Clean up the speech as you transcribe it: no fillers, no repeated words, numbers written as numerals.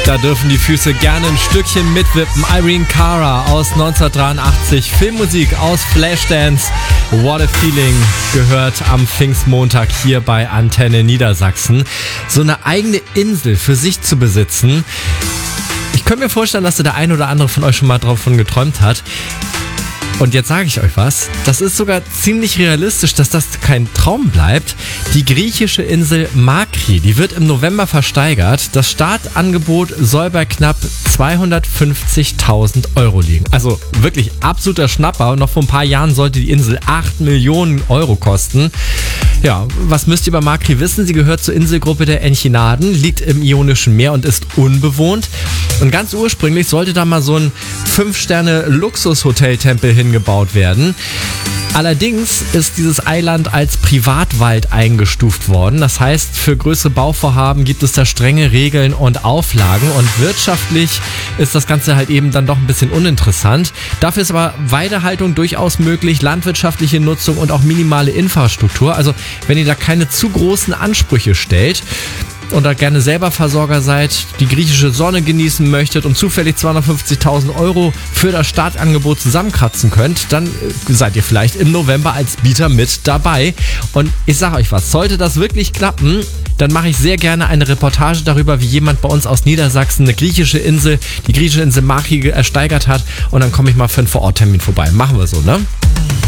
Da dürfen die Füße gerne ein Stückchen mitwippen. Irene Cara aus 1983, Filmmusik aus Flashdance. What a Feeling gehört am Pfingstmontag hier bei Antenne Niedersachsen. So eine eigene Insel für sich zu besitzen. Ich könnte mir vorstellen, dass der ein oder andere von euch schon mal davon geträumt hat. Und jetzt sage ich euch was, das ist sogar ziemlich realistisch, dass das kein Traum bleibt. Die griechische Insel Makri, die wird im November versteigert. Das Startangebot soll bei knapp 250.000 Euro liegen. Also wirklich absoluter Schnapper. Und noch vor ein paar Jahren sollte die Insel 8 Millionen Euro kosten. Ja, was müsst ihr über Makri wissen? Sie gehört zur Inselgruppe der Enchinaden, liegt im Ionischen Meer und ist unbewohnt. Und ganz ursprünglich sollte da mal so ein 5-Sterne-Luxus-Hoteltempel hingebaut werden. Allerdings ist dieses Eiland als Privatwald eingestuft worden. Das heißt, für größere Bauvorhaben gibt es da strenge Regeln und Auflagen. Und wirtschaftlich ist das Ganze halt eben dann doch ein bisschen uninteressant. Dafür ist aber Weidehaltung durchaus möglich, landwirtschaftliche Nutzung und auch minimale Infrastruktur. Also wenn ihr da keine zu großen Ansprüche stellt und da gerne selber Versorger seid, die griechische Sonne genießen möchtet und zufällig 250.000 Euro für das Startangebot zusammenkratzen könnt, dann seid ihr vielleicht im November als Bieter mit dabei. Und ich sage euch was, sollte das wirklich klappen, dann mache ich sehr gerne eine Reportage darüber, wie jemand bei uns aus Niedersachsen eine griechische Insel, die griechische Insel Makri ersteigert hat, und dann komme ich mal für einen Vororttermin vorbei. Machen wir so, ne?